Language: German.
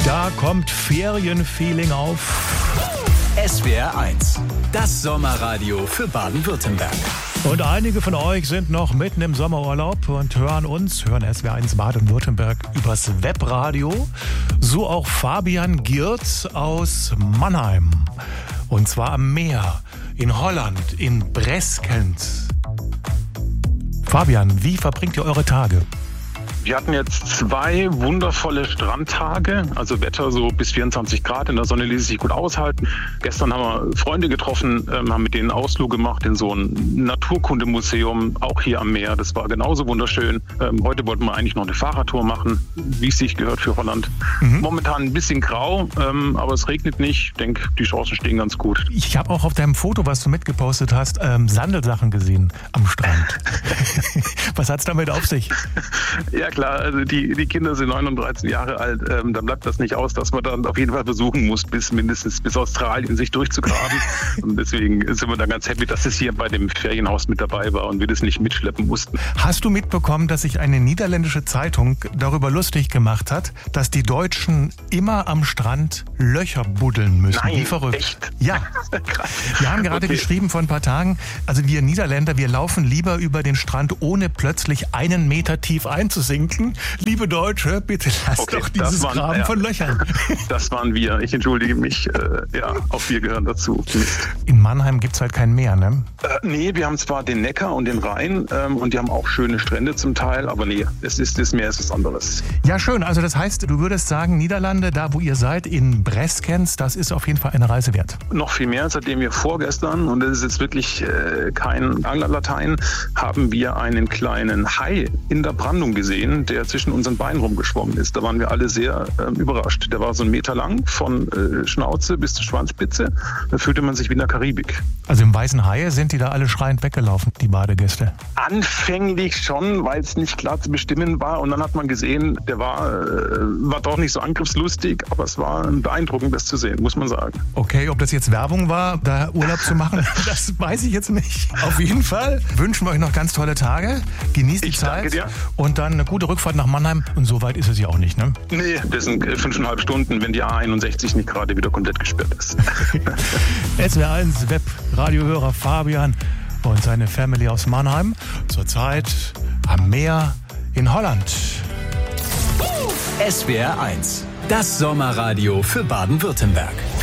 Da kommt Ferienfeeling auf. SWR 1, das Sommerradio für Baden-Württemberg. Und einige von euch sind noch mitten im Sommerurlaub und hören SWR 1 Baden-Württemberg übers Webradio. So auch Fabian Giertz aus Mannheim. Und zwar am Meer, in Holland, in Breskens. Fabian, wie verbringt ihr eure Tage? Wir hatten jetzt 2 wundervolle Strandtage, also Wetter so bis 24 Grad, in der Sonne ließ es sich gut aushalten. Gestern haben wir Freunde getroffen, haben mit denen Ausflug gemacht in so ein Naturkundemuseum, auch hier am Meer. Das war genauso wunderschön. Heute wollten wir eigentlich noch eine Fahrradtour machen, wie es sich gehört für Holland. Momentan ein bisschen grau, aber es regnet nicht. Ich denke, die Chancen stehen ganz gut. Ich habe auch auf deinem Foto, was du mitgepostet hast, Sandelsachen gesehen am Strand. Was hat's damit auf sich? Ja klar, also die Kinder sind 9 und 13 Jahre alt, dann bleibt das nicht aus, dass man dann auf jeden Fall versuchen muss, mindestens bis Australien sich durchzugraben. Und deswegen sind wir dann ganz happy, dass es hier bei dem Ferienhaus mit dabei war und wir das nicht mitschleppen mussten. Hast du mitbekommen, dass sich eine niederländische Zeitung darüber lustig gemacht hat, dass die Deutschen immer am Strand Löcher buddeln müssen? Nein, wie verrückt. Echt? Ja. Krass. Wir haben gerade geschrieben vor ein paar Tagen, also wir Niederländer, wir laufen lieber über den Strand, ohne plötzlich 1 Meter tief einzusinken. Liebe Deutsche, bitte lasst doch dieses Graben von Löchern. Das waren wir. Ich entschuldige mich. Auch wir gehören dazu. In Mannheim gibt es halt kein Meer, ne? Nee, wir haben zwar den Neckar und den Rhein und die haben auch schöne Strände zum Teil, aber nee, das Meer ist was anderes. Ja, schön. Also das heißt, du würdest sagen, Niederlande, da wo ihr seid, in Breskens, das ist auf jeden Fall eine Reise wert. Noch viel mehr, seitdem wir vorgestern, und das ist jetzt wirklich kein Anglerlatein, haben wir einen kleinen Hai in der Brandung gesehen, der zwischen unseren Beinen rumgeschwommen ist. Da waren wir alle sehr überrascht. Der war so 1 Meter lang, von Schnauze bis zur Schwanzspitze. Da fühlte man sich wie in der Karibik. Also im Weißen Hai sind die da alle schreiend weggelaufen, die Badegäste? Anfänglich schon, weil es nicht klar zu bestimmen war. Und dann hat man gesehen, der war doch nicht so angriffslustig, aber es war beeindruckend, das zu sehen, muss man sagen. Okay, ob das jetzt Werbung war, da Urlaub zu machen, das weiß ich jetzt nicht. Auf jeden Fall wünschen wir euch noch ganz tolle Tage. Genießt die Zeit. Danke dir. Und dann eine gute Rückfahrt nach Mannheim. Und so weit ist es ja auch nicht, ne? Nee, das sind 5,5 Stunden, wenn die A61 nicht gerade wieder komplett gesperrt ist. SWR 1 Web-Radiohörer Fabian und seine Family aus Mannheim. Zurzeit am Meer in Holland. SWR 1, das Sommerradio für Baden-Württemberg.